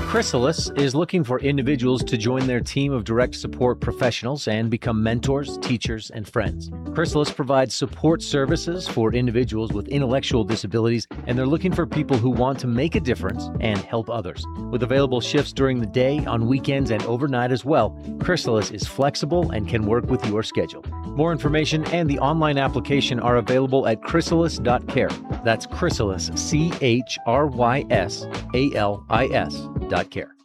Chrysalis is looking for individuals to join their team of direct support professionals and become mentors, teachers, and friends. Chrysalis provides support services for individuals with intellectual disabilities, and they're looking for people who want to make a difference and help others. With available shifts during the day, on weekends, and overnight as well, Chrysalis is flexible and can work with your schedule. More information and the online application are available at chrysalis.care. That's Chrysalis, CHRYSALIS.care.